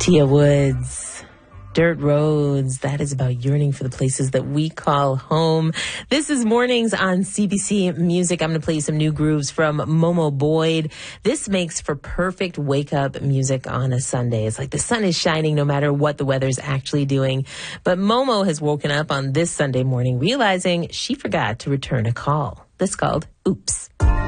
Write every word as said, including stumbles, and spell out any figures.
Tia Woods, Dirt Roads. That is about yearning for the places that we call home. This is Mornings on C B C Music. I'm going to play you some new grooves from Momo Boyd. This makes for perfect wake-up music on a Sunday. It's like the sun is shining no matter what the weather's actually doing. But Momo has woken up on this Sunday morning realizing she forgot to return a call. This called Oops.